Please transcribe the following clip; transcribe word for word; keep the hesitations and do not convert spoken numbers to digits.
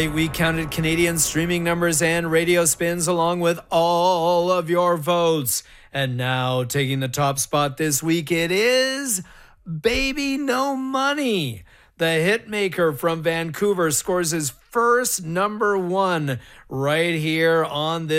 night, we counted Canadian streaming numbers and radio spins along with all of your votes. And now, taking the top spot this week, it is Baby No Money. The hitmaker from Vancouver scores his first number one right here on this